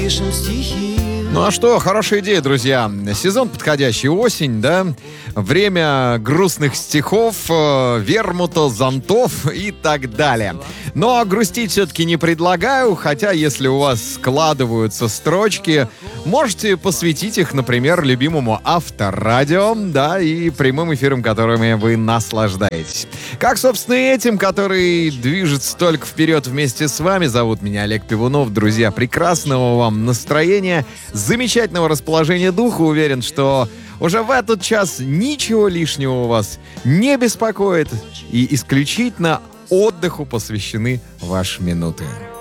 пишем стихи. Ну а что, хорошая идея, друзья. Сезон подходящий, осень, да? Время грустных стихов, вермута, зонтов и так далее. Но грустить все-таки не предлагаю, хотя если у вас складываются строчки, можете посвятить их, например, любимому авторадио, да, и прямым эфирам, которыми вы наслаждаетесь. Как, собственно, и этим, который движется только вперед вместе с вами. Зовут меня Олег Пивунов. Друзья, прекрасного вам настроения, замечательного расположения духа. Уверен, что уже в этот час ничего лишнего вас не беспокоит. И исключительно отдыху посвящены ваши минуты.